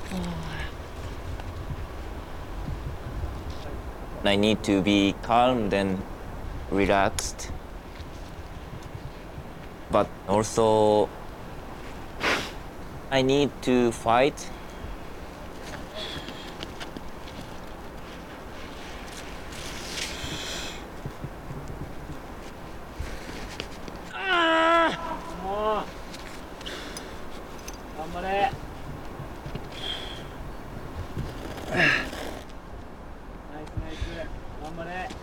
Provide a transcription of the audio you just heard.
I need to be calm and relaxed. But also, I need to fight. Ah! もう頑張れ。ナイスナイス、頑張れ。